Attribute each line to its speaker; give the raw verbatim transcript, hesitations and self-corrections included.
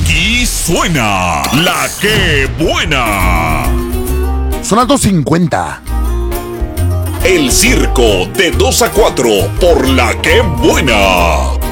Speaker 1: Aquí suena La Que Buena.
Speaker 2: Son las dos cincuenta.
Speaker 1: El circo de dos a cuatro por La Que Buena.